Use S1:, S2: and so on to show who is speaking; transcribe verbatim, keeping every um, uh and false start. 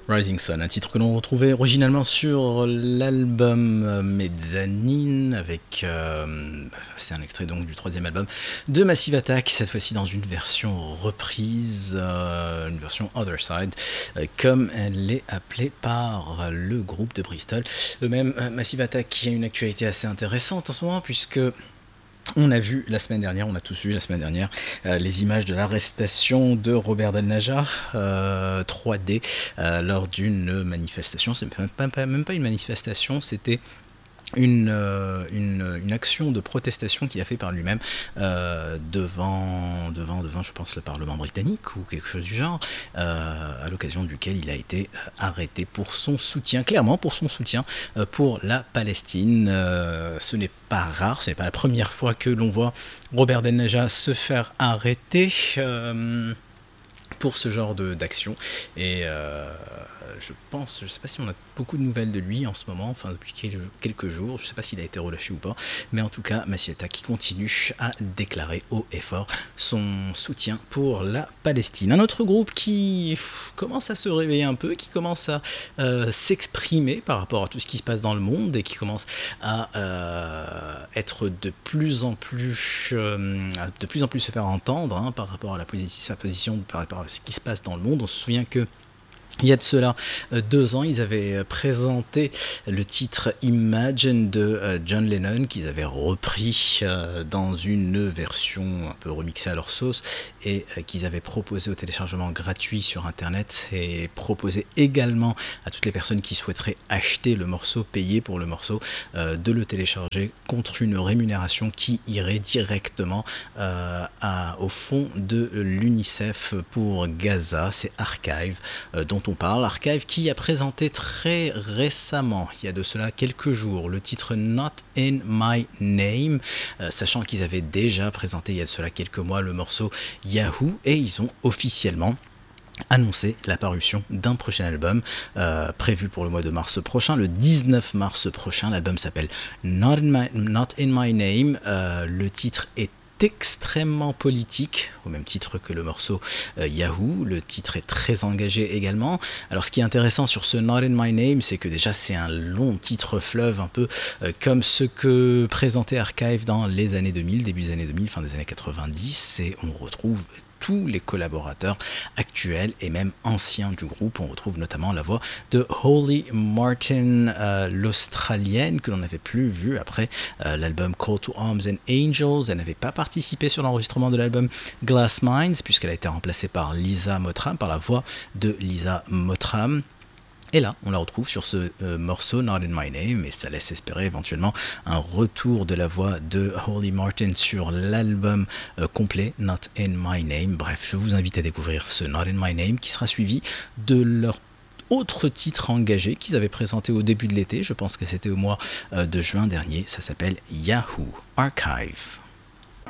S1: Rising Sun, un titre que l'on retrouvait originalement sur l'album euh, Mezzanine, avec euh, c'est un extrait donc du troisième album de Massive Attack, cette fois-ci dans une version reprise, euh, une version Other Side, euh, comme elle est appelée par le groupe de Bristol. Eux-mêmes, euh, Massive Attack qui a une actualité assez intéressante en ce moment, puisque on a vu la semaine dernière, on a tous vu la semaine dernière euh, les images de l'arrestation de Robert Del Naja euh, trois D euh, lors d'une manifestation. C'est même pas, pas, même pas une manifestation, c'était Une, euh, une, une action de protestation qu'il a fait par lui-même euh, devant, devant, devant, je pense, le Parlement britannique ou quelque chose du genre, euh, à l'occasion duquel il a été euh, arrêté pour son soutien, clairement pour son soutien euh, pour la Palestine. Euh, ce n'est pas rare, ce n'est pas la première fois que l'on voit Robert Del Naja se faire arrêter Euh, pour ce genre de, d'action. Et euh, je pense, je ne sais pas si on a beaucoup de nouvelles de lui en ce moment, enfin depuis quelques jours, je ne sais pas s'il a été relâché ou pas, mais en tout cas, Massive Attack qui continue à déclarer haut et fort son soutien pour la Palestine. Un autre groupe qui pff, commence à se réveiller un peu, qui commence à euh, s'exprimer par rapport à tout ce qui se passe dans le monde et qui commence à euh, être de plus en plus, euh, de plus en plus se faire entendre hein, par rapport à la position, sa position, par rapport à ce qui se passe dans le monde. On se souvient que il y a de cela euh, deux ans, ils avaient euh, présenté le titre Imagine de euh, John Lennon qu'ils avaient repris euh, dans une version un peu remixée à leur sauce et euh, qu'ils avaient proposé au téléchargement gratuit sur internet et proposé également à toutes les personnes qui souhaiteraient acheter le morceau, payer pour le morceau, euh, de le télécharger contre une rémunération qui irait directement euh, à, au fond de l'UNICEF pour Gaza. C'est Archive euh, dont on parle, Archive qui a présenté très récemment, il y a de cela quelques jours, le titre Not in My Name, euh, sachant qu'ils avaient déjà présenté il y a de cela quelques mois le morceau Yahoo, et ils ont officiellement annoncer la parution d'un prochain album euh, prévu pour le mois de mars prochain, le dix-neuf mars prochain. L'album s'appelle Not in My, Not in My Name, euh, le titre est extrêmement politique, au même titre que le morceau euh, Yahoo. Le titre est très engagé également. Alors ce qui est intéressant sur ce Not in My Name, c'est que déjà c'est un long titre fleuve, un peu euh, comme ce que présentait Archive dans les années deux mille, début des années deux mille, fin des années quatre-vingt-dix, et on retrouve tous les collaborateurs actuels et même anciens du groupe. On retrouve notamment la voix de Holly Martin, euh, l'Australienne, que l'on n'avait plus vue après euh, l'album Call to Arms and Angels. Elle n'avait pas participé sur l'enregistrement de l'album Glass Minds, puisqu'elle a été remplacée par Lisa Mottram, par la voix de Lisa Mottram. Et là, on la retrouve sur ce euh, morceau Not in My Name, et ça laisse espérer éventuellement un retour de la voix de Holly Martin sur l'album euh, complet Not in My Name. Bref, je vous invite à découvrir ce Not in My Name qui sera suivi de leur autre titre engagé qu'ils avaient présenté au début de l'été. Je pense que c'était au mois euh, de juin dernier. Ça s'appelle Yahoo Archive.